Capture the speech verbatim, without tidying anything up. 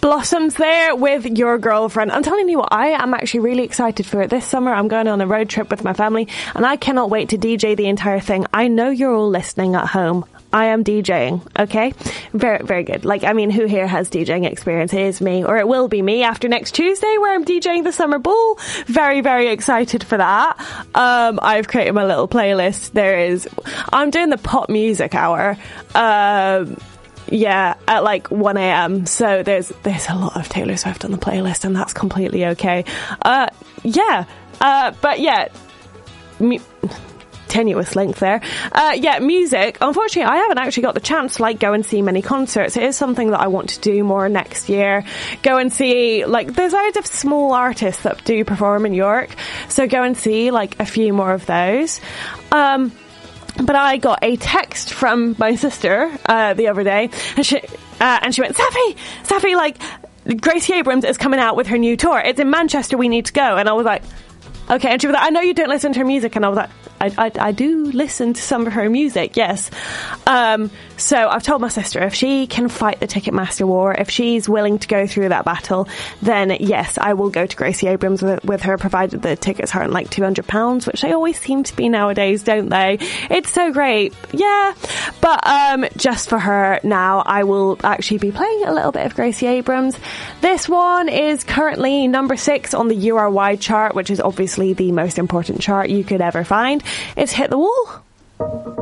Blossoms there with Your Girlfriend. I'm telling you what, I am actually really excited for it. This summer I'm going on a road trip with my family and I cannot wait to D J the entire thing. I know you're all listening at home. I am DJing, okay? Very, very good. Like, I mean, who here has DJing experience? It is me, or it will be me after next Tuesday where I'm DJing the Summer Ball. Very, very excited for that. Um, I've created my little playlist. There is, I'm doing the pop music hour. Um, yeah, at like one a.m. So there's, there's a lot of Taylor Swift on the playlist and that's completely okay. Uh, yeah, uh, but yeah, me- tenuous link there. Uh, yeah, music. Unfortunately, I haven't actually got the chance to like go and see many concerts. It is something that I want to do more next year. Go and see, like, there's loads of small artists that do perform in York. So go and see like a few more of those. Um, but I got a text from my sister, uh, the other day and she, uh, and she went, Safi, Safi, like, Gracie Abrams is coming out with her new tour. It's in Manchester. We need to go. And I was like, okay. And she was like, I know you don't listen to her music. And I was like, I, I, I do listen to some of her music, yes. Um, so I've told my sister if she can fight the Ticketmaster war, if she's willing to go through that battle, then yes, I will go to Gracie Abrams with, with her, provided the tickets aren't like two hundred pounds, which they always seem to be nowadays, don't they? It's so great. Yeah. But um, just for her now, I will actually be playing a little bit of Gracie Abrams. This one is currently number six on the U R Y chart, which is obviously the most important chart you could ever find. It's Hit the Wall.